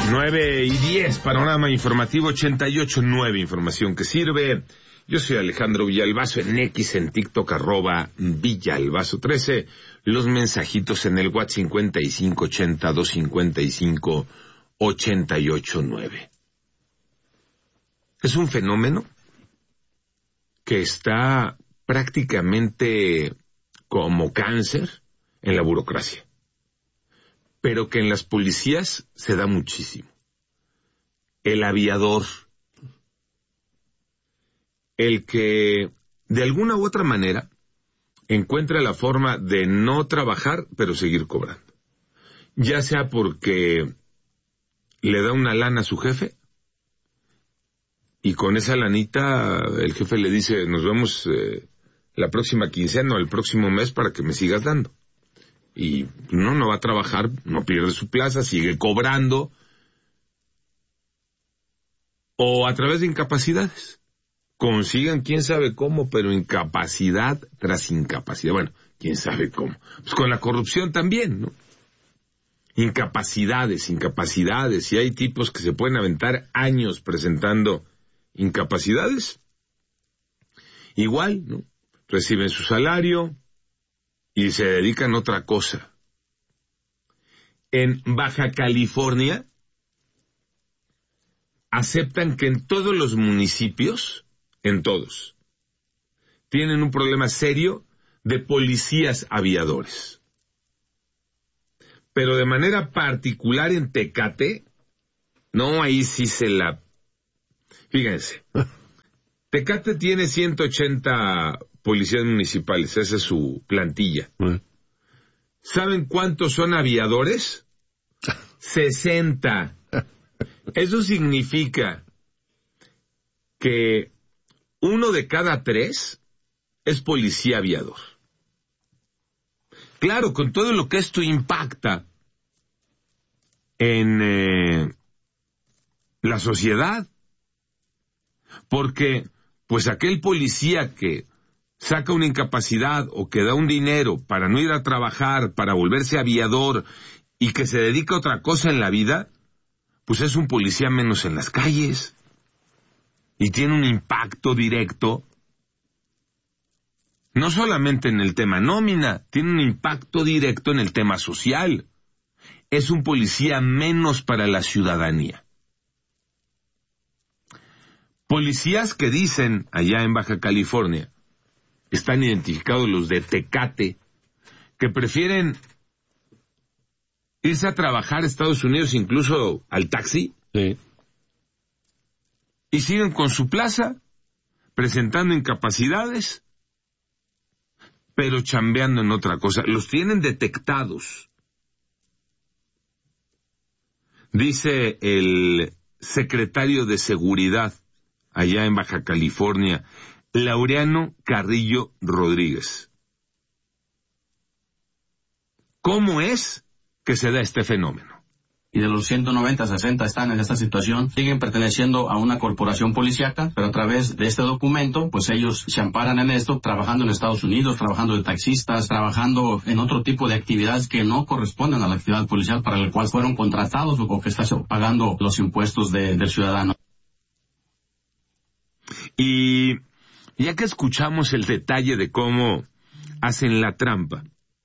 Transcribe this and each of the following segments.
9:10, panorama informativo 88.9, información que sirve. Yo soy Alejandro Villalbazo, en X, en TikTok, @Villalbazo13. Los mensajitos en el WhatsApp 5580-255-889. Es un fenómeno que está prácticamente como cáncer en la burocracia, pero que en las policías se da muchísimo. El aviador, el que de alguna u otra manera encuentra la forma de no trabajar, pero seguir cobrando. Ya sea porque le da una lana a su jefe, y con esa lanita el jefe le dice, nos vemos la próxima quincena o el próximo mes para que me sigas dando. Y no va a trabajar, no pierde su plaza, sigue cobrando. O a través de incapacidades. Consigan quién sabe cómo, pero incapacidad tras incapacidad. Bueno, quién sabe cómo. Pues con la corrupción también, ¿no? Incapacidades. Y hay tipos que se pueden aventar años presentando incapacidades. Igual, ¿no? Reciben su salario y se dedican a otra cosa. En Baja California aceptan que en todos los municipios, en todos, tienen un problema serio de policías aviadores. Pero de manera particular en Tecate, no, ahí sí se la... Fíjense, Tecate tiene 180 policías municipales, esa es su plantilla. ¿Saben cuántos son aviadores? 60. Eso significa que 1 de cada 3 es policía aviador. Claro, con todo lo que esto impacta en la sociedad, porque pues aquel policía que saca una incapacidad o que da un dinero para no ir a trabajar, para volverse aviador y que se dedica a otra cosa en la vida, pues es un policía menos en las calles y tiene un impacto directo, no solamente en el tema nómina, tiene un impacto directo en el tema social. Es un policía menos para la ciudadanía. Policías que dicen, allá en Baja California, están identificados los de Tecate, que prefieren irse a trabajar a Estados Unidos, incluso al taxi, sí, y siguen con su plaza, presentando incapacidades, pero chambeando en otra cosa. Los tienen detectados. Dice el secretario de Seguridad allá en Baja California, Laureano Carrillo Rodríguez. ¿Cómo es que se da este fenómeno? Y de los 190, 60 están en esta situación, siguen perteneciendo a una corporación policíaca, pero a través de este documento, pues ellos se amparan en esto, trabajando en Estados Unidos, trabajando de taxistas, trabajando en otro tipo de actividades que no corresponden a la actividad policial para la cual fueron contratados o que están pagando los impuestos del ciudadano. Y ya que escuchamos el detalle de cómo hacen la trampa,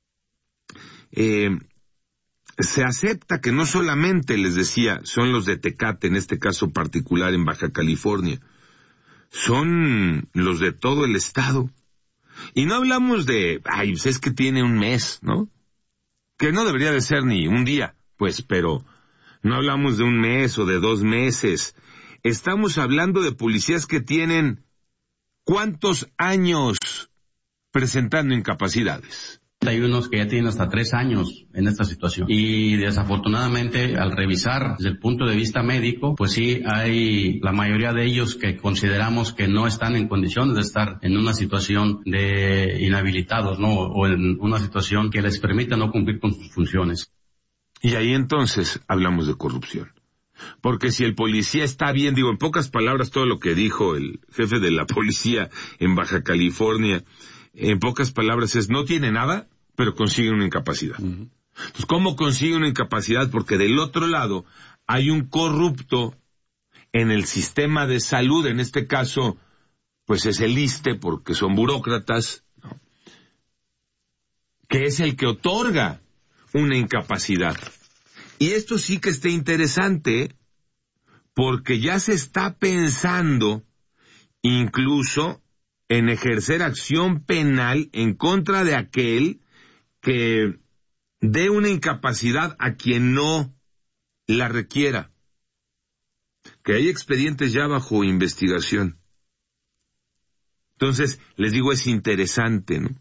se acepta que no solamente, les decía, son los de Tecate, en este caso particular en Baja California, son los de todo el estado. Y no hablamos de, pues es que tiene un mes, ¿no? Que no debería de ser ni un día, pues, pero no hablamos de un mes o de 2 meses. Estamos hablando de policías que tienen ¿cuántos años presentando incapacidades? Hay unos que ya tienen hasta 3 años en esta situación. Y desafortunadamente, al revisar desde el punto de vista médico, pues sí, hay la mayoría de ellos que consideramos que no están en condiciones de estar en una situación de inhabilitados, ¿no? O en una situación que les permita no cumplir con sus funciones. Y ahí entonces hablamos de corrupción. Porque si el policía está bien, digo, en pocas palabras todo lo que dijo el jefe de la policía en Baja California, en pocas palabras es, no tiene nada, pero consigue una incapacidad. Entonces, ¿cómo consigue una incapacidad? Porque del otro lado hay un corrupto en el sistema de salud, en este caso, pues es el ISSSTE, porque son burócratas, ¿no?, que es el que otorga una incapacidad. Y esto sí que está interesante, porque ya se está pensando incluso en ejercer acción penal en contra de aquel que dé una incapacidad a quien no la requiera. Que hay expedientes ya bajo investigación. Entonces, les digo, es interesante, ¿no?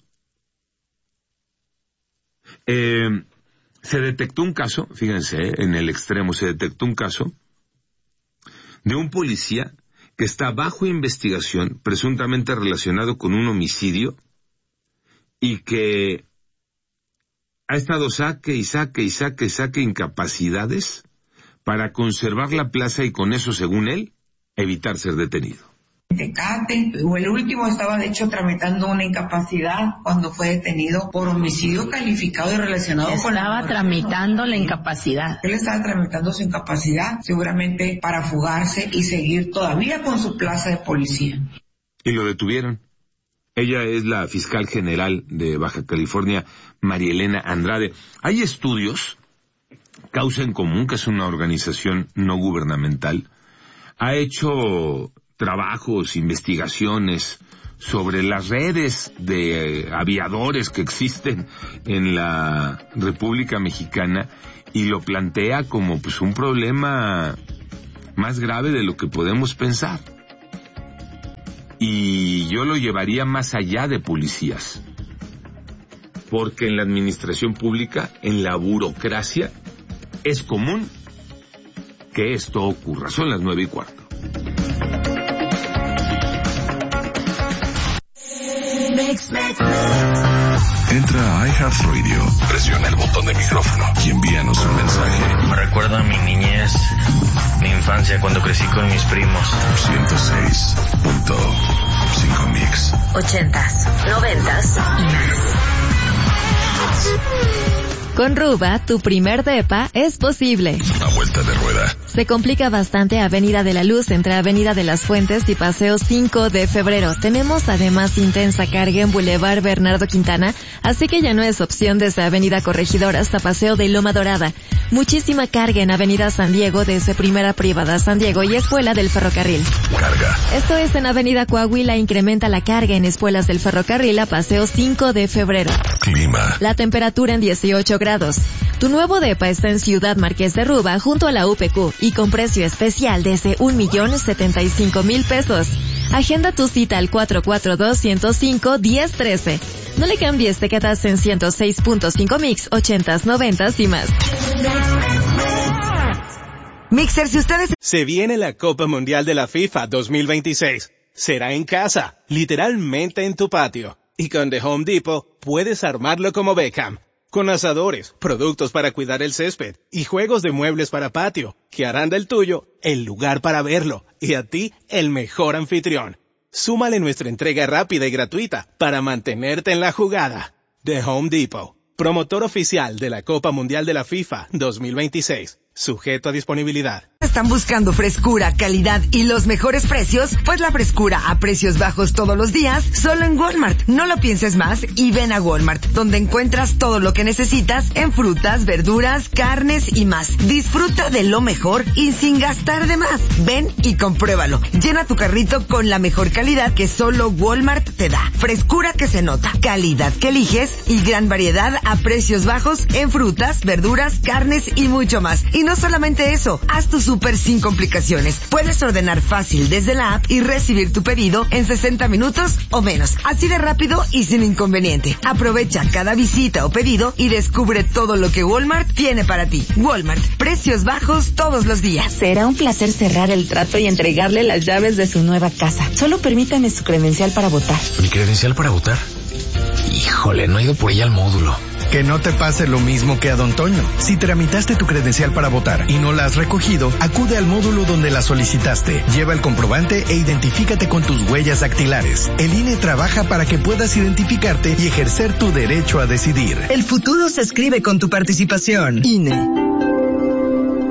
Se detectó un caso, fíjense, en el extremo, se detectó un caso de un policía que está bajo investigación, presuntamente relacionado con un homicidio, y que ha estado saque incapacidades para conservar la plaza y con eso, según él, evitar ser detenido. Tecate, o el último estaba de hecho tramitando una incapacidad cuando fue detenido por homicidio calificado y relacionado con... Estaba tramitando la incapacidad. Él estaba tramitando su incapacidad, seguramente para fugarse y seguir todavía con su plaza de policía. Y lo detuvieron. Ella es la fiscal general de Baja California, María Elena Andrade. Hay estudios, Causa en Común, que es una organización no gubernamental, ha hecho trabajos, investigaciones sobre las redes de aviadores que existen en la República Mexicana y lo plantea como pues un problema más grave de lo que podemos pensar. Y yo lo llevaría más allá de policías, porque en la administración pública, en la burocracia, es común que esto ocurra. Son las 9:15. Entra a iHeartRadio, presiona el botón de micrófono y envíanos un mensaje. Me recuerda a mi niñez, mi infancia cuando crecí con mis primos. 106.5 Mix. 80s, 90s y más. Con Ruba, tu primer depa es posible. Una vuelta de rueda. Se complica bastante Avenida de la Luz entre Avenida de las Fuentes y Paseo 5 de Febrero. Tenemos además intensa carga en Boulevard Bernardo Quintana, así que ya no es opción desde Avenida Corregidora hasta Paseo de Loma Dorada. Muchísima carga en Avenida San Diego desde Primera Privada San Diego y Escuela del Ferrocarril. Carga. Esto es en Avenida Coahuila, incrementa la carga en Escuelas del Ferrocarril a Paseo 5 de Febrero. Clima. La temperatura en 18 grados. Tu nuevo depa está en Ciudad Marqués de Ruba, junto a la UPQ, y con precio especial desde 1,075,000 pesos. Agenda tu cita al 442-105-1013. No le cambies, te quedas en 106.5 Mix, 80s, 90s y más. Mixer, si ustedes... Se viene la Copa Mundial de la FIFA 2026. Será en casa, literalmente en tu patio. Y con The Home Depot puedes armarlo como Beckham. Con asadores, productos para cuidar el césped y juegos de muebles para patio, que harán del tuyo el lugar para verlo y a ti el mejor anfitrión. Súmale nuestra entrega rápida y gratuita para mantenerte en la jugada. The Home Depot, promotor oficial de la Copa Mundial de la FIFA 2026. Sujeto a disponibilidad. ¿Están buscando frescura, calidad y los mejores precios? Pues la frescura a precios bajos todos los días, solo en Walmart. No lo pienses más y ven a Walmart, donde encuentras todo lo que necesitas en frutas, verduras, carnes y más. Disfruta de lo mejor y sin gastar de más. Ven y compruébalo. Llena tu carrito con la mejor calidad que solo Walmart te da. Frescura que se nota, calidad que eliges y gran variedad a precios bajos en frutas, verduras, carnes y mucho más. Y no solamente eso, haz tu súper sin complicaciones. Puedes ordenar fácil desde la app y recibir tu pedido en 60 minutos o menos. Así de rápido y sin inconveniente. Aprovecha cada visita o pedido y descubre todo lo que Walmart tiene para ti. Walmart, precios bajos todos los días. Será un placer cerrar el trato y entregarle las llaves de su nueva casa. Solo permítame su credencial para votar. ¿Mi credencial para votar? Híjole, no he ido por ella al módulo. Que no te pase lo mismo que a Don Toño. Si tramitaste tu credencial para votar y no la has recogido, acude al módulo donde la solicitaste. Lleva el comprobante e identifícate con tus huellas dactilares. El INE trabaja para que puedas identificarte y ejercer tu derecho a decidir. El futuro se escribe con tu participación. INE.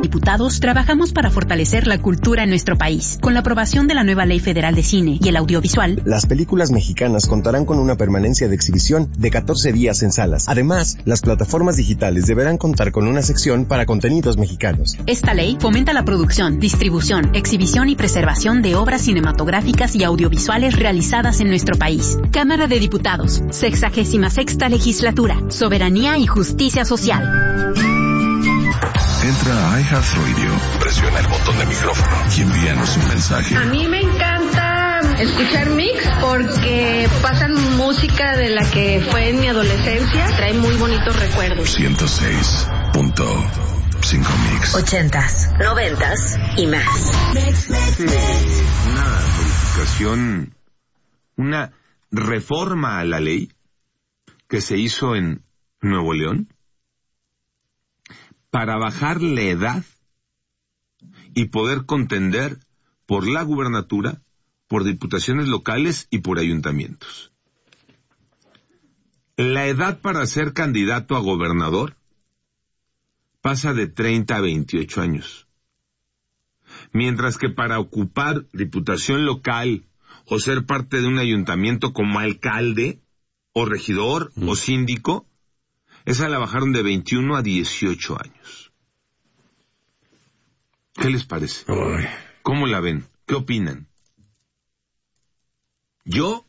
Diputados, trabajamos para fortalecer la cultura en nuestro país. Con la aprobación de la nueva Ley Federal de Cine y el Audiovisual, las películas mexicanas contarán con una permanencia de exhibición de 14 días en salas. Además, las plataformas digitales deberán contar con una sección para contenidos mexicanos. Esta ley fomenta la producción, distribución, exhibición y preservación de obras cinematográficas y audiovisuales realizadas en nuestro país. Cámara de Diputados, 66ª Legislatura, Soberanía y Justicia Social. Entra a iHeartRadio, presiona el botón de micrófono y envíanos un mensaje. A mí me encanta escuchar Mix porque pasan música de la que fue en mi adolescencia. Trae muy bonitos recuerdos. 106.5 Mix. 80s, 90s y más. Una modificación, una reforma a la ley que se hizo en Nuevo León para bajar la edad y poder contender por la gubernatura, por diputaciones locales y por ayuntamientos. La edad para ser candidato a gobernador pasa de 30 a 28 años. Mientras que para ocupar diputación local o ser parte de un ayuntamiento como alcalde o regidor o síndico, esa la bajaron de 21 a 18 años. ¿Qué les parece? ¿Cómo la ven? ¿Qué opinan? Yo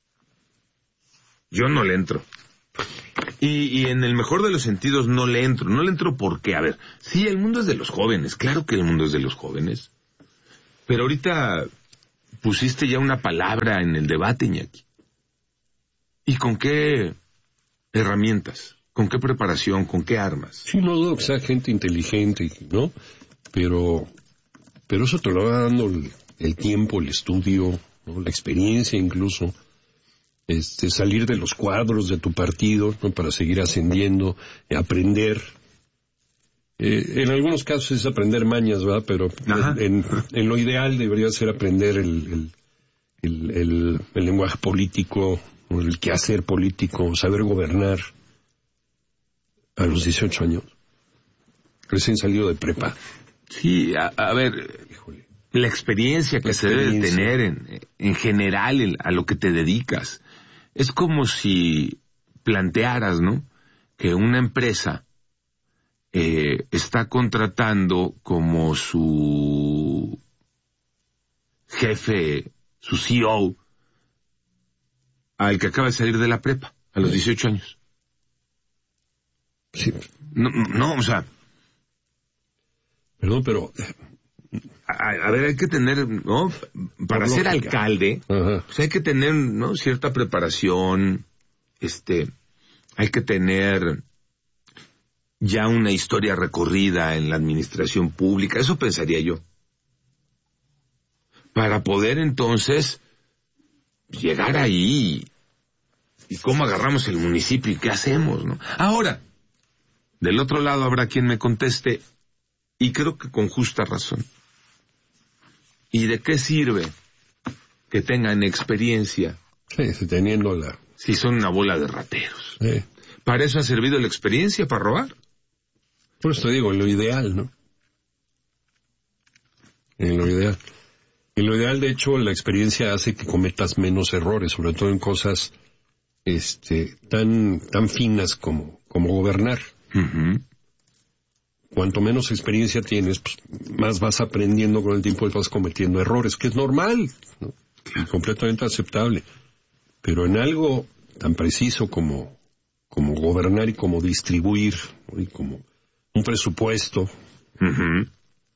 no le entro. Y en el mejor de los sentidos no le entro. No le entro porque, a ver, sí, el mundo es de los jóvenes. Claro que el mundo es de los jóvenes. Pero ahorita pusiste ya una palabra en el debate, Iñaki. ¿Y con qué herramientas? ¿Con qué preparación? ¿Con qué armas? Sí, no dudo que sea gente inteligente, ¿no? Pero eso te lo va dando el tiempo, el estudio, ¿no? La experiencia incluso. Salir de los cuadros de tu partido, ¿no? Para seguir ascendiendo, aprender. En algunos casos es aprender mañas, ¿verdad? Pero en lo ideal debería ser aprender el lenguaje político, el quehacer político, saber gobernar. A los 18 años. Recién salido de prepa. Sí, a ver, híjole, la experiencia que se debe tener en general a lo que te dedicas. Es como si plantearas, ¿no?, que una empresa está contratando como su jefe, su CEO, al que acaba de salir de la prepa, a los 18 años. Sí. No, o sea... Perdón, pero... A ver, hay que tener, ¿no? Para ser alcalde, pues hay que tener, ¿no?, cierta preparación, hay que tener ya una historia recorrida en la administración pública, eso pensaría yo. Para poder entonces llegar ahí y cómo agarramos el municipio y qué hacemos, ¿no? Ahora, del otro lado habrá quien me conteste, y creo que con justa razón. ¿Y de qué sirve que tengan experiencia? Sí, teniendo si son una bola de rateros. Sí. ¿Para eso ha servido la experiencia, para robar? Por eso te digo, en lo ideal, ¿no? En lo ideal. En lo ideal, de hecho, la experiencia hace que cometas menos errores, sobre todo en cosas tan finas como gobernar. Uh-huh. Cuanto menos experiencia tienes, pues, más vas aprendiendo con el tiempo y vas cometiendo errores, que es normal, ¿no? Y completamente aceptable. Pero en algo tan preciso como gobernar y como distribuir, ¿no?, y como un presupuesto, uh-huh,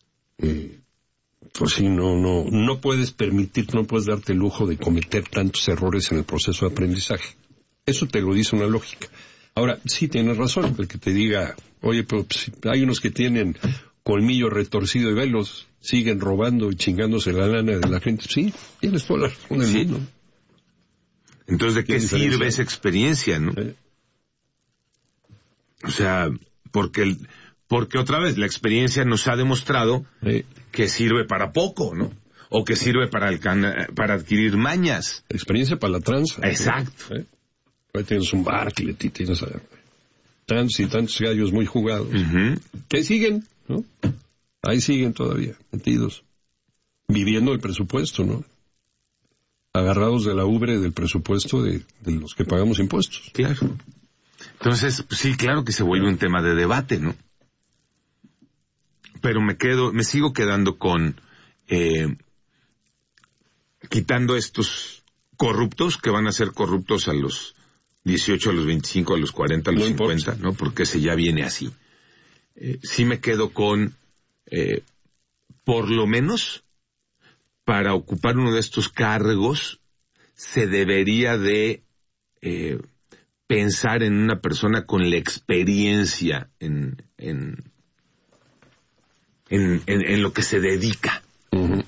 pues sí, no puedes permitir, no puedes darte el lujo de cometer tantos errores en el proceso de aprendizaje. Eso te lo dice una lógica. Ahora, sí tienes razón, el que te diga, oye, pero pues, hay unos que tienen colmillo retorcido y velos, siguen robando y chingándose la lana de la gente. Sí, tienes toda la razón del mundo. Entonces, ¿de qué sirve esa experiencia, no? O sea, porque otra vez la experiencia nos ha demostrado que sirve para poco, ¿no? O que sirve para adquirir mañas. Experiencia para la tranza. Exacto. Ahí tienes un Bartlett y tienes tantos y tantos gallos muy jugados, uh-huh, que siguen, ¿no? Ahí siguen todavía, metidos, viviendo el presupuesto, ¿no? Agarrados de la ubre del presupuesto de los que pagamos impuestos. Claro. Entonces, sí, claro que se vuelve un tema de debate, ¿no? Pero me sigo quedando con quitando estos corruptos que van a ser corruptos a los 18, a los 25, a los 40, a los 50, ¿no? Porque ese ya viene así. Sí me quedo con, por lo menos, para ocupar uno de estos cargos, se debería de pensar en una persona con la experiencia en lo que se dedica. Uh-huh.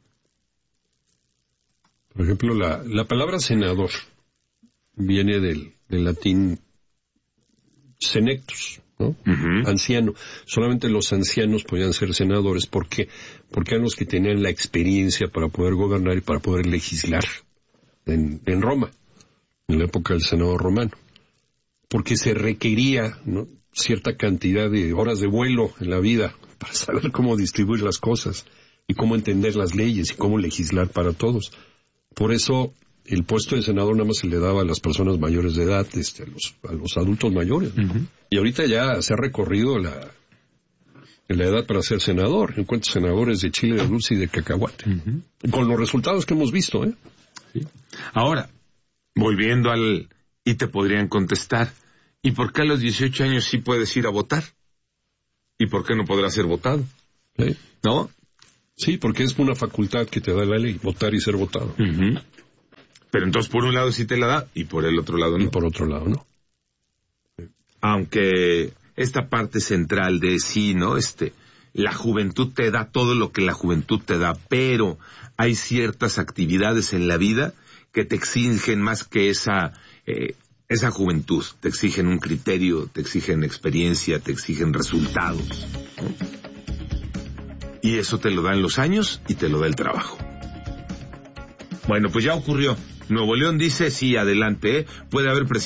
Por ejemplo, la palabra senador viene del latín senectus, ¿no? Uh-huh. Anciano. Solamente los ancianos podían ser senadores. ¿Por qué? Porque eran los que tenían la experiencia para poder gobernar y para poder legislar en Roma, en la época del Senado romano. Porque se requería, ¿no?, cierta cantidad de horas de vuelo en la vida para saber cómo distribuir las cosas y cómo entender las leyes y cómo legislar para todos. Por eso el puesto de senador nada más se le daba a las personas mayores de edad, a los adultos mayores. Uh-huh. Y ahorita ya se ha recorrido la edad para ser senador. Encuentro senadores de chile de dulce y de cacahuate. Uh-huh. Con los resultados que hemos visto, ¿eh? Sí. Ahora, volviendo y te podrían contestar, ¿y por qué a los 18 años sí puedes ir a votar? ¿Y por qué no podrás ser votado? ¿Sí? ¿No? Sí, porque es una facultad que te da la ley, votar y ser votado. Uh-huh. Pero entonces por un lado sí te la da y por el otro lado no. Y por otro lado no. Aunque esta parte central de sí, ¿no? La juventud te da todo lo que la juventud te da, pero hay ciertas actividades en la vida que te exigen más que esa juventud. Te exigen un criterio, te exigen experiencia, te exigen resultados, ¿no? Y eso te lo dan los años y te lo da el trabajo. Bueno, pues ya ocurrió. Nuevo León dice, sí, adelante, puede haber